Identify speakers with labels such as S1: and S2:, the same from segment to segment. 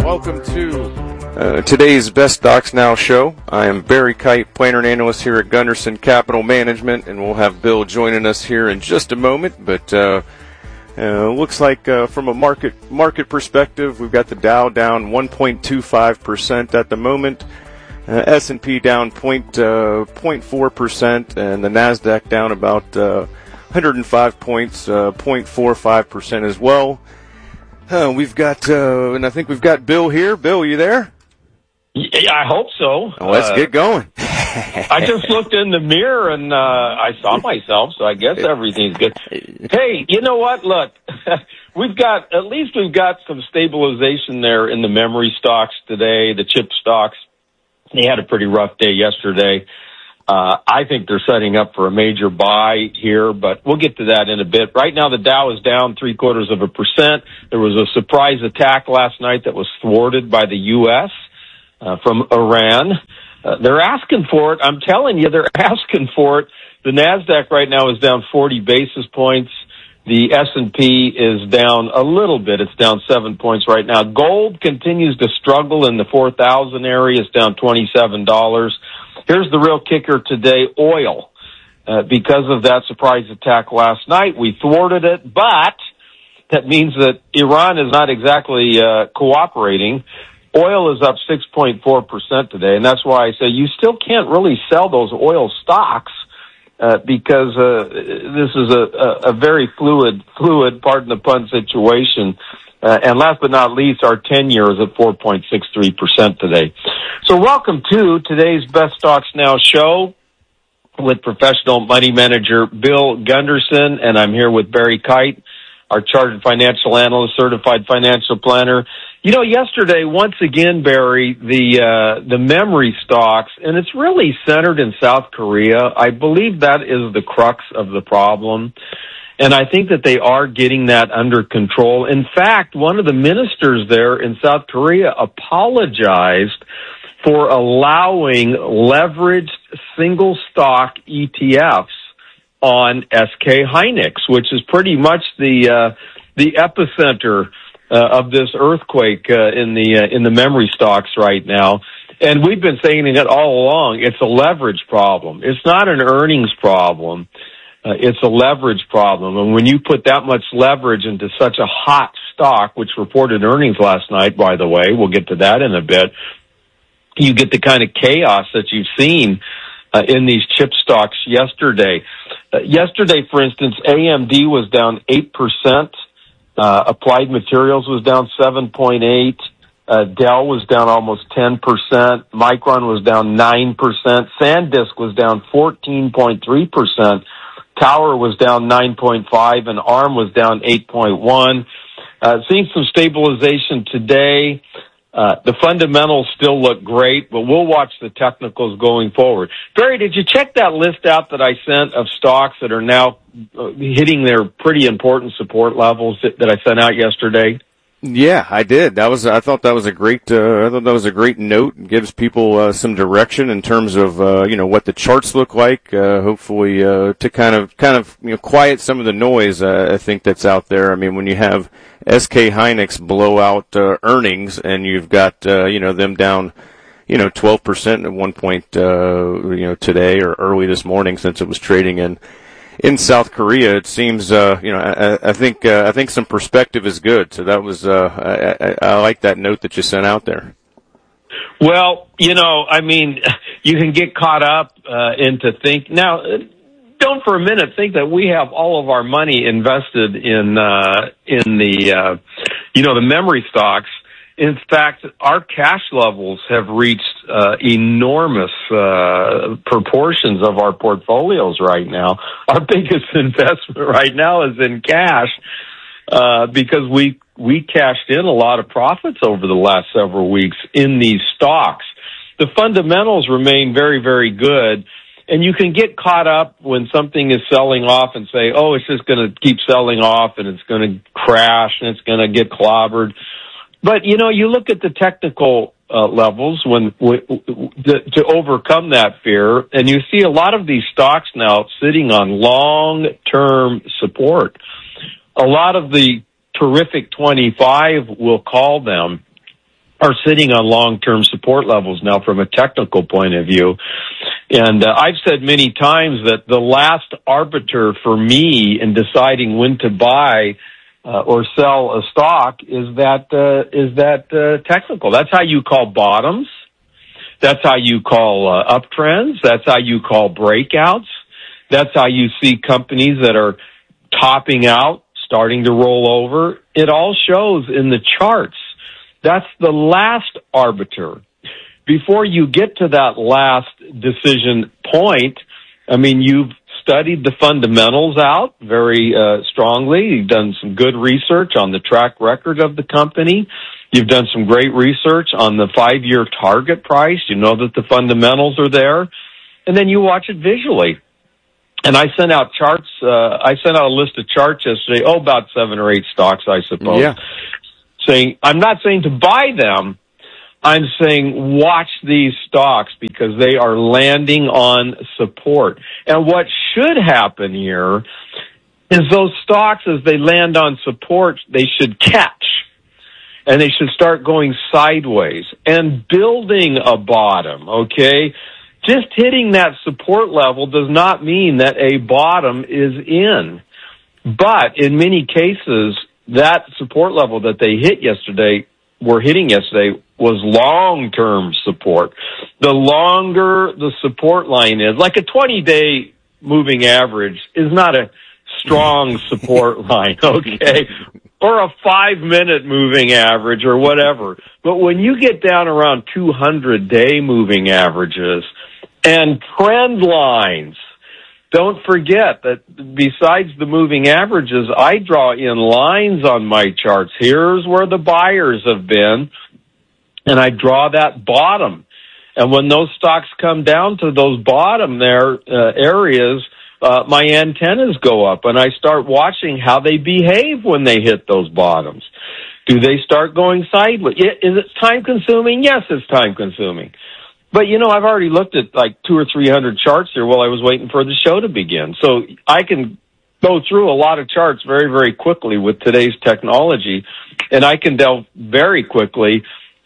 S1: welcome to today's Best Stocks Now show. I am Barry Kite, planner and analyst here at Gunderson Capital Management, and we'll have Bill joining us here in just a moment. But looks like from a market perspective, we've got the Dow down 1.25% at the moment, S&P down 0.4%, and the Nasdaq down about 105 points, 0.45% as well. We've got, and I think we've got Bill here. Bill, you there?
S2: Yeah, I hope so.
S1: Well, let's get going.
S2: I just looked in the mirror and I saw myself, so I guess everything's good. Hey, you know what? Look, we've got some stabilization there in the memory stocks today, the chip stocks. They had a pretty rough day yesterday. I think they're setting up for a major buy here, but we'll get to that in a bit. Right now, the Dow is down 0.75%. There was a surprise attack last night that was thwarted by the U.S. From Iran. They're asking for it. I'm telling you, they're asking for it. The Nasdaq right now is down 40 basis points. The S&P is down a little bit. It's down 7 points right now. Gold continues to struggle in the 4,000 area. It's down $27. Here's the real kicker today, oil. Because of that surprise attack last night, we thwarted it, but that means that Iran is not exactly cooperating. Oil is up 6.4% today, and that's why I say you still can't really sell those oil stocks because this is a very fluid, pardon the pun, situation. And last but not least, our 10-year is at 4.63% today. So welcome to today's Best Stocks Now show with professional money manager Bill Gunderson, and I'm here with Barry Kite, our chartered financial analyst, certified financial planner. You know, yesterday, once again, Barry, the memory stocks, and it's really centered in South Korea. I believe that is the crux of the problem. And I think that they are getting that under control. In fact, one of the ministers there in South Korea apologized for allowing leveraged single stock ETFs on SK Hynix, which is pretty much the epicenter of this earthquake in the memory stocks right now. And we've been saying it all along. It's a leverage problem. It's not an earnings problem. It's a leverage problem. And when you put that much leverage into such a hot stock, which reported earnings last night, by the way, we'll get to that in a bit, you get the kind of chaos that you've seen in these chip stocks yesterday. Yesterday, for instance, AMD was down 8%. Applied Materials was down 7.8%. Dell was down almost 10%. Micron was down 9%. SanDisk was down 14.3%. Tower was down 9.5%, and ARM was down 8.1%. Seeing some stabilization today. The fundamentals still look great, but we'll watch the technicals going forward. Barry, did you check that list out that I sent of stocks that are now hitting their pretty important support levels that I sent out yesterday?
S1: Yeah, I did. I thought that was a great note. It gives people some direction in terms of what the charts look like. Hopefully to kind of quiet some of the noise. I think that's out there. I mean, when you have SK Hynix blow out earnings, and you've got them down 12% at one point today or early this morning, since it was trading in South Korea, it seems, I think some perspective is good. So that was, I like that note that you sent out there.
S2: Well, you can get caught up into now. Don't for a minute think that we have all of our money invested in the memory stocks. In fact, our cash levels have reached enormous proportions of our portfolios right now. Our biggest investment right now is in cash because we cashed in a lot of profits over the last several weeks in these stocks. The fundamentals remain very, very good. And you can get caught up when something is selling off and say, oh, it's just going to keep selling off and it's going to crash and it's going to get clobbered. But, you look at the technical levels to overcome that fear, and you see a lot of these stocks now sitting on long-term support. A lot of the terrific 25, we'll call them, are sitting on long-term support levels now from a technical point of view. And I've said many times that the last arbiter for me in deciding when to buy or sell a stock is that technical. That's how you call bottoms. That's how you call uptrends. That's how you call breakouts. That's how you see companies that are topping out, starting to roll over. It all shows in the charts. That's the last arbiter. Before you get to that last decision point, I mean, you've studied the fundamentals out very strongly. You've done some good research on the track record of the company. You've done some great research on the 5-year target price. You know that the fundamentals are there. And then you watch it visually. And I sent out charts. I sent out a list of charts yesterday, about 7 or 8 stocks, I suppose.
S1: Yeah.
S2: Saying, I'm not saying to buy them. I'm saying watch these stocks because they are landing on support. And what should happen here is those stocks, as they land on support, they should catch. And they should start going sideways and building a bottom, okay? Just hitting that support level does not mean that a bottom is in. But in many cases, that support level that they were hitting yesterday, was long-term support. The longer the support line is, like a 20-day moving average is not a strong support line, okay? Or a 5-minute moving average or whatever. But when you get down around 200-day moving averages and trend lines, don't forget that besides the moving averages, I draw in lines on my charts. Here's where the buyers have been, and I draw that bottom. And when those stocks come down to those bottom areas, my antennas go up, and I start watching how they behave when they hit those bottoms. Do they start going sideways? Is it time-consuming? Yes, it's time-consuming. But, I've already looked at like 200 or 300 charts here while I was waiting for the show to begin. So I can go through a lot of charts very, very quickly with today's technology, and I can delve very quickly,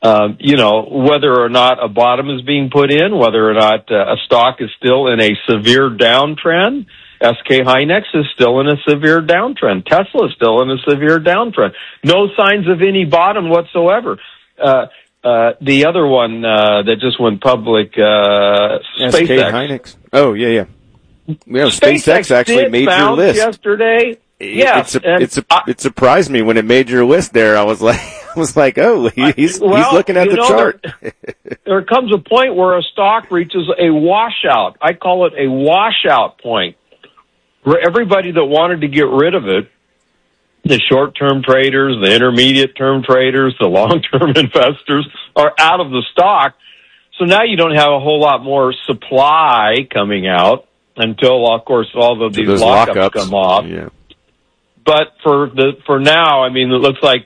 S2: whether or not a bottom is being put in, whether or not a stock is still in a severe downtrend. SK Hynix is still in a severe downtrend. Tesla is still in a severe downtrend. No signs of any bottom whatsoever. The other one that just went public, SpaceX.
S1: SK Hynix. Oh, yeah. SpaceX actually made your list
S2: yesterday. Yeah,
S1: it surprised me when it made your list. There, I was like, oh, he's looking at the chart.
S2: There comes a point where a stock reaches a washout. I call it a washout point, where everybody that wanted to get rid of it, the short-term traders, the intermediate-term traders, the long-term investors, are out of the stock. So now you don't have a whole lot more supply coming out until, of course, all of these lockups come off.
S1: Yeah.
S2: But for now, I mean, it looks like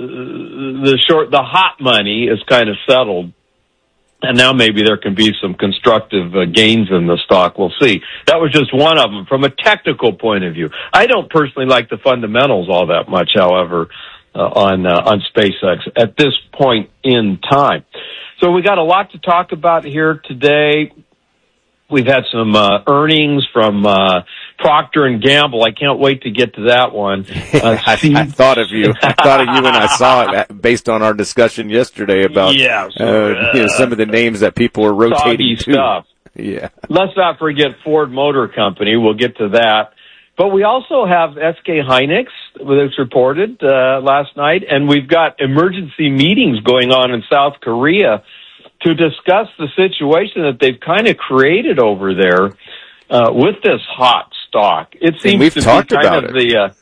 S2: the hot money is kind of settled. And now maybe there can be some constructive gains in the stock. We'll see. That was just one of them from a technical point of view. I don't personally like the fundamentals all that much, however, on SpaceX at this point in time. So we got a lot to talk about here today. We've had some earnings from Procter & Gamble. I can't wait to get to that one.
S1: I thought of you. I thought of you when I saw it based on our discussion yesterday about some of the names that people are rotating to.
S2: Stuff.
S1: Yeah.
S2: Let's not forget Ford Motor Company. We'll get to that. But we also have SK Hynix, that's reported last night, and we've got emergency meetings going on in South Korea to discuss the situation that they've kind of created over there with this hot stock. It seems to be kind of the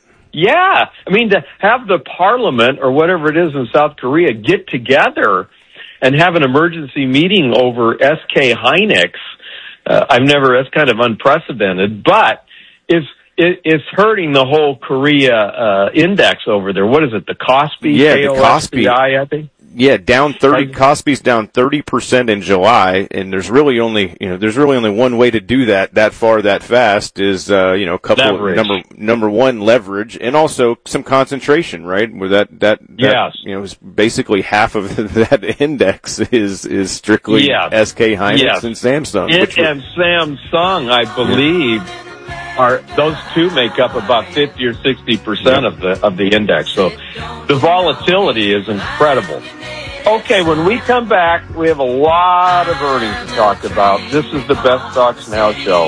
S2: to have the parliament or whatever it is in South Korea get together and have an emergency meeting over SK Hynix. That's kind of unprecedented, but it's hurting the whole Korea index over there. What is it? The Kospi?
S1: Yeah, the Kospi.
S2: I think.
S1: down 30. Kospi's down 30% in July, and there's really only one way to do that far that fast is a couple
S2: leverage.
S1: of number one, leverage, and also some concentration, right? Where that
S2: yes.
S1: Is basically half of that index is strictly SK Hynix and Samsung.
S2: And Samsung, I believe, those two make up about 50 or 60% of the index. So the volatility is incredible. Okay, when we come back, we have a lot of earnings to talk about. This is the Best Stocks Now show.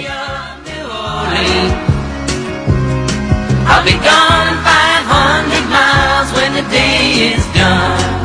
S3: I'll be gone 500 miles when the day is done.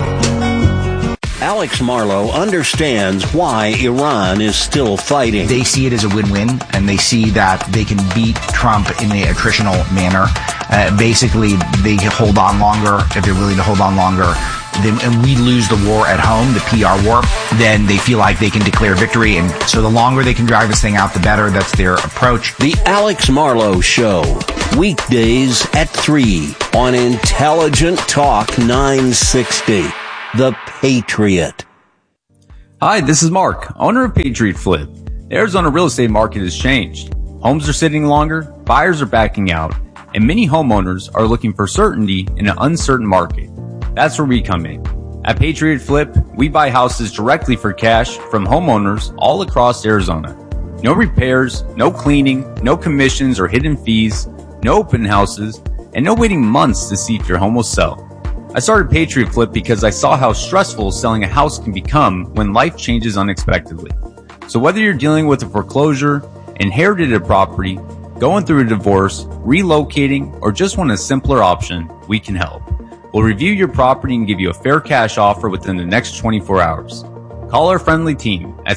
S4: Alex Marlow understands why Iran is still fighting.
S5: They see it as a win-win, and they see that they can beat Trump in the attritional manner. Basically, they can hold on longer if they're willing to hold on longer. And we lose the war at home, the PR war, then they feel like they can declare victory. And so the longer they can drive this thing out, the better. That's their approach.
S4: The Alex Marlow Show, weekdays at 3 on Intelligent Talk 960. The Patriot.
S6: Hi, this is Mark, owner of Patriot Flip. The Arizona real estate market has changed. Homes are sitting longer, buyers are backing out, and many homeowners are looking for certainty in an uncertain market. That's where we come in. At Patriot Flip, we buy houses directly for cash from homeowners all across Arizona. No repairs, no cleaning, no commissions or hidden fees, no open houses, and no waiting months to see if your home will sell. I started Patriot Flip because I saw how stressful selling a house can become when life changes unexpectedly. So whether you're dealing with a foreclosure, inherited a property, going through a divorce, relocating, or just want a simpler option, we can help. We'll review your property and give you a fair cash offer within the next 24 hours. Call our friendly team at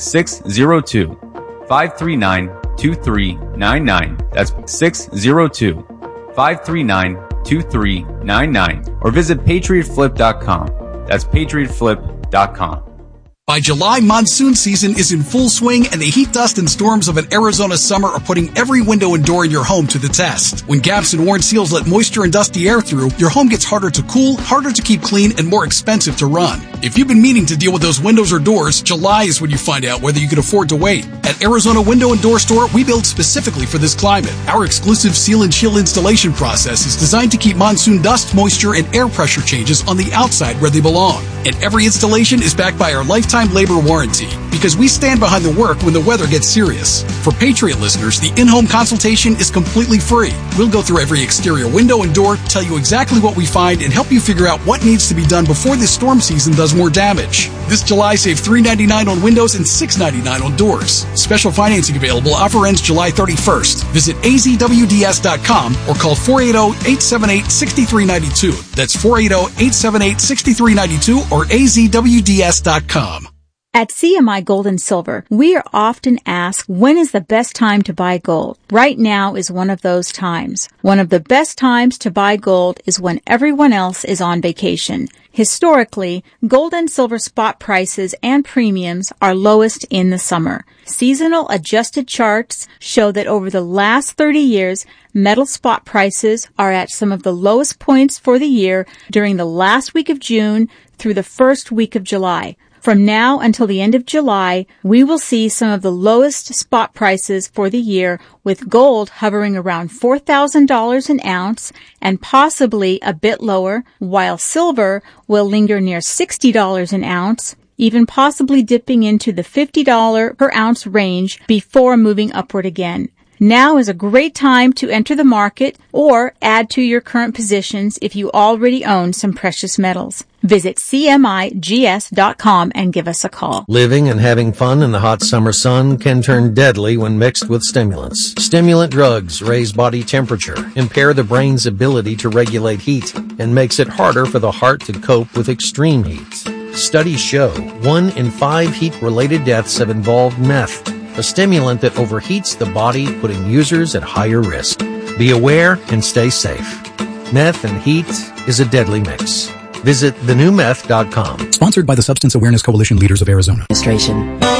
S6: 602-539-2399. That's 602-539-2399. Or visit patriotflip.com. That's patriotflip.com.
S7: By July, monsoon season is in full swing, and the heat, dust, and storms of an Arizona summer are putting every window and door in your home to the test. When gaps and worn seals let moisture and dusty air through, your home gets harder to cool, harder to keep clean, and more expensive to run. If you've been meaning to deal with those windows or doors, July is when you find out whether you can afford to wait. At Arizona Window and Door Store, we build specifically for this climate. Our exclusive seal and chill installation process is designed to keep monsoon dust, moisture, and air pressure changes on the outside where they belong. And every installation is backed by our lifetime labor warranty, because we stand behind the work when the weather gets serious. For Patriot listeners, the in-home consultation is completely free. We'll go through every exterior window and door, tell you exactly what we find, and help you figure out what needs to be done before this storm season does more damage. This July, save $399 on windows and $699 on doors. Special financing available. Offer ends July 31st. Visit azwds.com or call 480-878-6392. That's 480-878-6392 or azwds.com.
S8: At CMI Gold and Silver, we are often asked, when is the best time to buy gold? Right now is one of those times. One of the best times to buy gold is when everyone else is on vacation. Historically, gold and silver spot prices and premiums are lowest in the summer. Seasonal adjusted charts show that over the last 30 years, metal spot prices are at some of the lowest points for the year during the last week of June through the first week of July. From now until the end of July, we will see some of the lowest spot prices for the year, with gold hovering around $4,000 an ounce and possibly a bit lower, while silver will linger near $60 an ounce, even possibly dipping into the $50 per ounce range before moving upward again. Now is a great time to enter the market or add to your current positions if you already own some precious metals. Visit CMIGS.com and give us a call.
S9: Living and having fun in the hot summer sun can turn deadly when mixed with stimulants. Stimulant drugs raise body temperature, impair the brain's ability to regulate heat, and makes it harder for the heart to cope with extreme heat. Studies show 1 in 5 heat-related deaths have involved meth, a stimulant that overheats the body, putting users at higher risk. Be aware and stay safe. Meth and heat is a deadly mix. Visit thenewmeth.com.
S10: Sponsored by the Substance Awareness Coalition Leaders of Arizona.
S11: Administration.